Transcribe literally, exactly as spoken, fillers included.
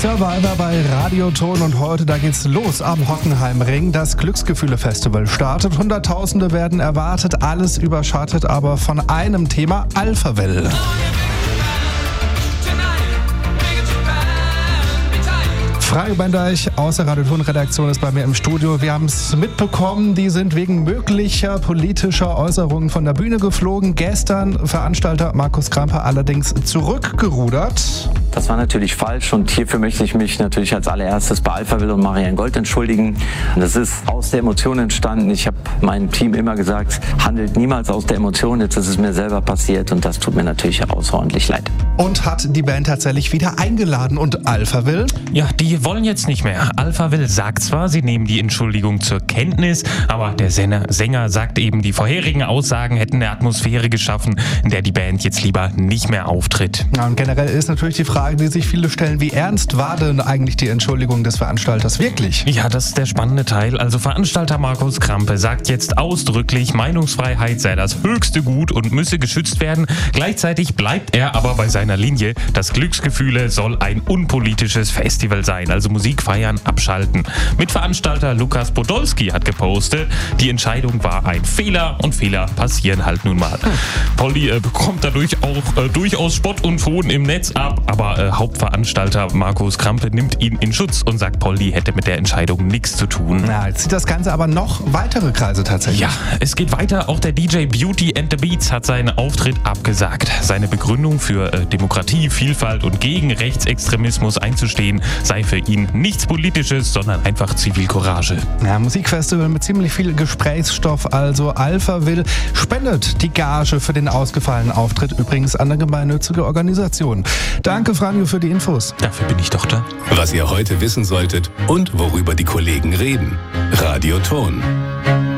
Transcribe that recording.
Survivor bei Radioton und heute, da geht's los am Hockenheimring. Das Glücksgefühle-Festival startet. Hunderttausende werden erwartet. Alles überschattet aber von einem Thema: Alphaville. Franjo Bendeich aus der Radioton-Redaktion ist bei mir im Studio. Wir haben es mitbekommen, die sind wegen möglicher politischer Äußerungen von der Bühne geflogen. Gestern Veranstalter Markus Krampe allerdings zurückgerudert. Das war natürlich falsch und hierfür möchte ich mich natürlich als allererstes bei Alphaville und Marianne Gold entschuldigen. Das ist aus der Emotion entstanden. Ich habe meinem Team immer gesagt, handelt niemals aus der Emotion. Jetzt ist es mir selber passiert und das tut mir natürlich außerordentlich leid. Und hat die Band tatsächlich wieder eingeladen. Und Alphaville? Ja, die wollen jetzt nicht mehr. Alphaville sagt zwar, sie nehmen die Entschuldigung zur Kenntnis, aber der Sänger, Sänger sagt eben, die vorherigen Aussagen hätten eine Atmosphäre geschaffen, in der die Band jetzt lieber nicht mehr auftritt. Ja, und generell ist natürlich die Frage, die sich viele stellen, wie ernst war denn eigentlich die Entschuldigung des Veranstalters wirklich? Ja, das ist der spannende Teil. Also Veranstalter Markus Krampe sagt jetzt ausdrücklich, Meinungsfreiheit sei das höchste Gut und müsse geschützt werden. Gleichzeitig bleibt er aber bei seiner Linie, das Glücksgefühle soll ein unpolitisches Festival sein, also Musik feiern, abschalten. Mitveranstalter Lukas Podolski hat gepostet, die Entscheidung war ein Fehler und Fehler passieren halt nun mal. Polly äh, bekommt dadurch auch äh, durchaus Spott und Hohn im Netz ab, aber äh, Hauptveranstalter Markus Krampe nimmt ihn in Schutz und sagt, Polly hätte mit der Entscheidung nichts zu tun. Na, jetzt zieht das Ganze aber noch weitere Kreise tatsächlich. Ja, es geht weiter. Auch der D J Beauty and the Beats hat seinen Auftritt abgesagt. Seine Begründung für äh, Demokratie, Vielfalt und gegen Rechtsextremismus einzustehen, sei für ihn nichts Politisches, sondern einfach Zivilcourage. Ja, Musikfestival mit ziemlich viel Gesprächsstoff, also Alphaville spendet die Gage für den ausgefallenen Auftritt übrigens an eine gemeinnützige Organisation. Danke, Franjo, für die Infos. Dafür bin ich doch da. Was ihr heute wissen solltet und worüber die Kollegen reden. Radioton.